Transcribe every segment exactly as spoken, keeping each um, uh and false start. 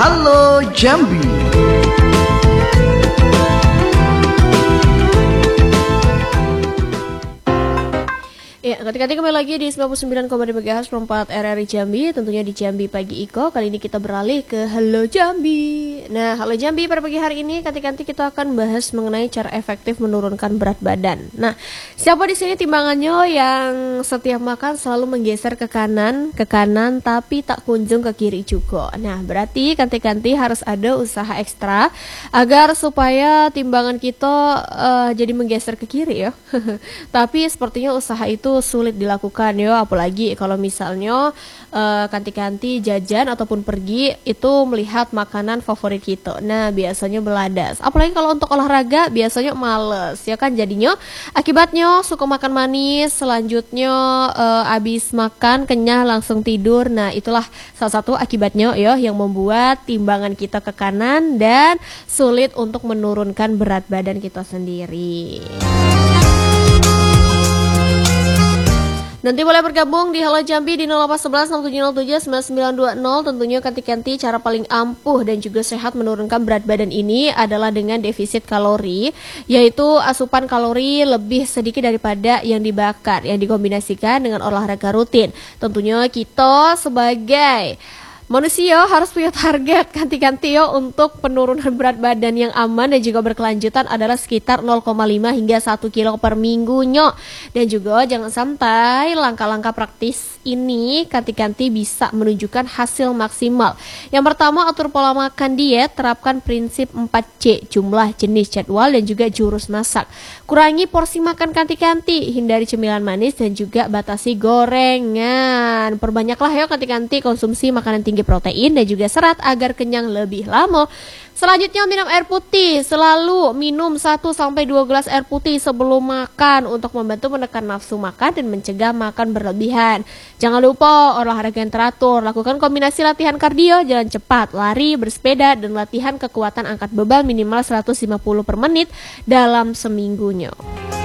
Halo Jambi. Ya, ketika kembali lagi di sembilan puluh sembilan koma dua MHz empat R R I Jambi, tentunya di Jambi Pagi Iko. Kali ini kita beralih ke Halo Jambi. Nah, Halo Jambi pada pagi hari ini ketika nanti kita akan bahas mengenai cara efektif menurunkan berat badan. Nah, siapa di sini timbangannya yang setiap makan selalu menggeser ke kanan, ke kanan tapi tak kunjung ke kiri juga. Nah, berarti kanti-kanti harus ada usaha ekstra agar supaya timbangan kita uh, jadi menggeser ke kiri ya. Tapi sepertinya usaha itu sulit dilakukan ya, apalagi kalau misalnya uh, kanti-kanti jajan ataupun pergi itu melihat makanan favorit kita. Nah, biasanya beladas. Apalagi kalau untuk olahraga biasanya males ya kan, jadinya akibatnya suka makan manis, selanjutnya uh, habis makan kenyang langsung tidur. Nah, itulah salah satu akibatnya ya yang membuat timbangan kita ke kanan dan sulit untuk menurunkan berat badan kita sendiri. Nanti boleh bergabung di Halo Jambi di nol delapan satu satu enam tujuh nol tujuh sembilan sembilan dua nol. Tentunya kanti-kanti cara paling ampuh dan juga sehat menurunkan berat badan ini adalah dengan defisit kalori, yaitu asupan kalori lebih sedikit daripada yang dibakar, yang dikombinasikan dengan olahraga rutin. Tentunya kita sebagai manusia harus punya target kanti-kanti yo untuk penurunan berat badan yang aman dan juga berkelanjutan adalah sekitar nol koma lima hingga satu kilo per minggunya. Dan juga jangan sampai langkah-langkah praktis ini kanti-kanti bisa menunjukkan hasil maksimal. Yang pertama, atur pola makan diet, terapkan prinsip empat C, jumlah, jenis, jadwal, dan juga jurus masak. Kurangi porsi makan kanti-kanti, hindari cemilan manis dan juga batasi gorengan. Perbanyaklah ya kanti-kanti konsumsi makanan tinggi protein dan juga serat agar kenyang lebih lama. Selanjutnya, minum air putih. Selalu minum satu sampai dua gelas air putih sebelum makan untuk membantu menekan nafsu makan dan mencegah makan berlebihan. Jangan lupa olahraga yang teratur. Lakukan kombinasi latihan kardio, jalan cepat, lari, bersepeda, dan latihan kekuatan angkat beban minimal seratus lima puluh per menit dalam seminggunya.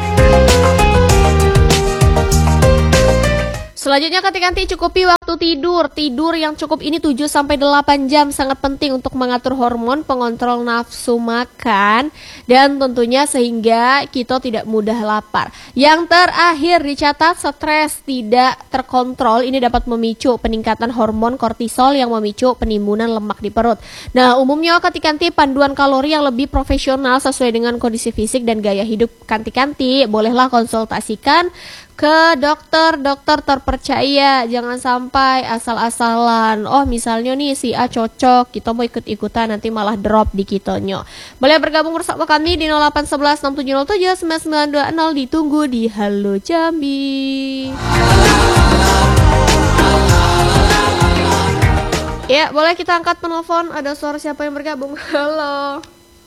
Selanjutnya kanti-kanti cukupi waktu tidur. Tidur yang cukup ini tujuh sampai delapan jam sangat penting untuk mengatur hormon pengontrol nafsu makan dan tentunya sehingga kita tidak mudah lapar. Yang terakhir dicatat, stres tidak terkontrol ini dapat memicu peningkatan hormon kortisol yang memicu penimbunan lemak di perut. Nah, umumnya kanti-kanti panduan kalori yang lebih profesional sesuai dengan kondisi fisik dan gaya hidup kanti-kanti bolehlah konsultasikan ke dokter-dokter terpercaya. Jangan sampai asal-asalan. Oh, misalnya nih si A cocok, kita mau ikut-ikutan nanti malah drop di kitanya. Boleh bergabung bersama kami di nol delapan satu satu enam tujuh nol tujuh sembilan sembilan dua nol. Ditunggu di Halo Jambi. Ya, boleh kita angkat penelpon. Ada suara siapa yang bergabung? Halo.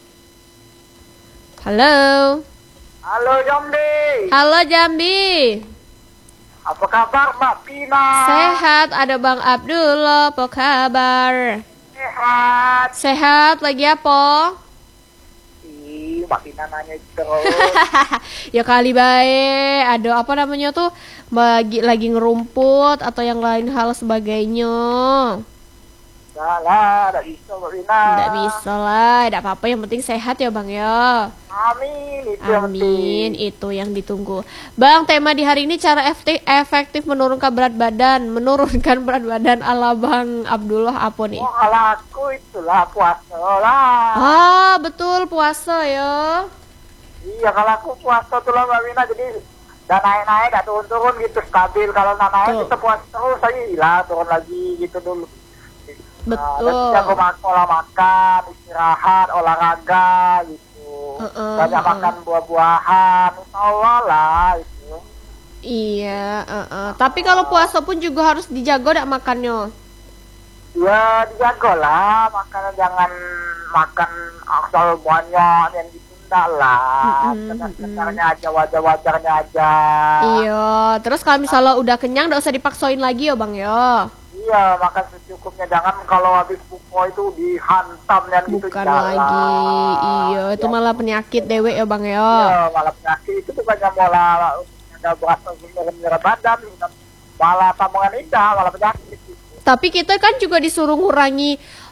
Halo. Halo Jambi. Halo Jambi. Apa kabar Mbak Pina? Sehat, ada Bang Abdullah, apa kabar? Sehat. Sehat, lagi apa? Ih, Mbak Pina nanya terus. Ya kali baik, ada apa namanya tuh, bagi lagi ngerumput atau yang lain hal sebagainya. Enggak lah, tidak bisa Mbak Pina. Tidak bisa lah, tidak apa-apa, yang penting sehat ya Bang ya. Amin, itu yang Amin, penting. itu yang ditunggu. Bang, tema di hari ini cara efektif, efektif menurunkan berat badan. Menurunkan berat badan ala Bang Abdullah apa nih? Oh, kalau aku itulah puasa lah. Ah, betul puasa ya. Iya, kalau aku puasa tuh lah Mbak Pina, jadi dan naik-naik, gak turun-turun gitu, stabil. Kalau nggak naik, Tuh. kita puasa terus, saya hilang, turun lagi gitu dulu. Nah, dan Betul. jago mak- olah makan, istirahat, olahraga gitu. Uh-uh, Banyak uh-uh. makan buah-buahan, insya Allah lah itu. Iya, uh-uh. Tapi kalau puasa pun juga harus dijaga dak makannya. Ya dijaga lah, makan jangan makan asal banyak yang ditunda lah. Mm-mm, Sekedar-sekedarnya aja, wajar-wajarnya aja. Iya, terus kalau misalnya udah kenyang nggak usah dipaksain lagi ya Bang ya. Iya, makan secukupnya, jangan kalau habis buka itu dihantam dan gitu. Bukan jangan. lagi. Iya, itu Ya, malah penyakit dewe ya Bang ya. iya, malah penyakit itu bukannya malah ada berat berat badan, malah sambungan indah, malah penyakit. Gitu. Tapi kita kan juga disuruh ngurangi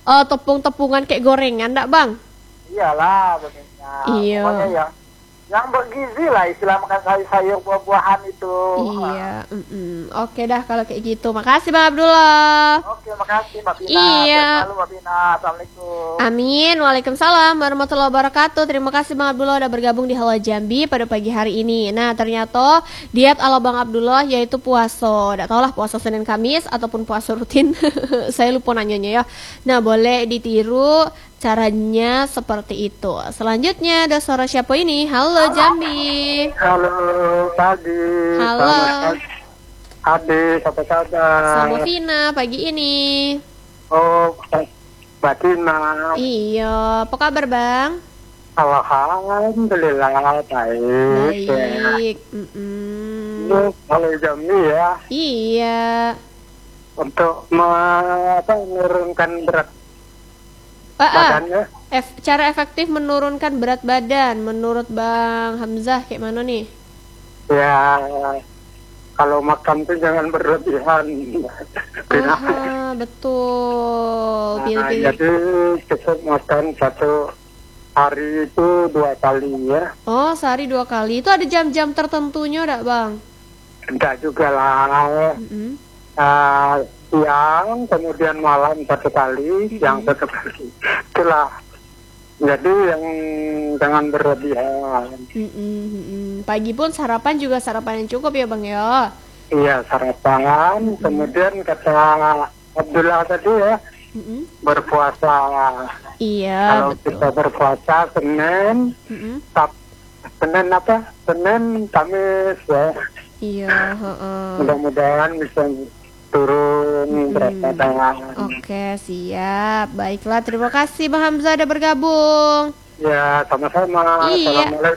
eh, tepung-tepungan kayak gorengan, enggak Bang? Iyalah benarnya. Iya. Pokoknya yang yang bergizi lah istilah makan sayur-sayur buah-buahan itu. Iya, mm-mm. Oke dah kalau kayak gitu. Makasih Bang Abdullah. Oke, makasih Mbak Pina. Iya. Sehat selalu Mbak Pina. Assalamualaikum. Amin. Waalaikumsalam warahmatullahi wabarakatuh. Terima kasih Bang Abdullah udah bergabung di Halo Jambi pada pagi hari ini. Nah, ternyata diet ala Bang Abdullah yaitu puasa. Tidak tahu lah puasa Senin Kamis ataupun puasa rutin. Saya lupa nanyanya ya. Nah, boleh ditiru caranya seperti itu. Selanjutnya ada suara siapa ini? Halo Jambi. Halo pagi. Halo. Ade, apa kabar? Sama Vina pagi ini. Oh, Mbak Tina. Iya, apa kabar Bang? Alhamdulillah baik. Baik. Mm-mm. Ini Halo Jambi ya. Iya. Untuk me- apa, menurunkan berat Ah, ah. badannya. Ef- cara efektif menurunkan berat badan menurut Bang Hamzah kayak mana nih? Ya, kalau makan tuh jangan berlebihan. Ah, betul. Nah, Pilih-pilih. jadi cukup makan satu hari itu dua kali ya. Oh, sehari dua kali. Itu ada jam-jam tertentunya enggak, Bang? Enggak juga lah. Mm-mm. Uh, siang, kemudian malam satu kali, siang satu kali. Itulah. Jadi yang jangan berlebihan. Mm-mm, mm-mm. Pagi pun sarapan juga sarapan yang cukup ya, Bang ya. Iya, sarapan. Kemudian kata Abdullah tadi ya, Mm-mm. berpuasa. Iya, Kalau betul. kita berpuasa Senin, Mm-mm. Sab Senin apa? Senin, Kamis ya. Iya, heeh. Mudah-mudahan bisa turun berat badan. Oke, siap. Baiklah, terima kasih Bang Hamzah udah bergabung. Ya, sama-sama. Iya. Assalamualaikum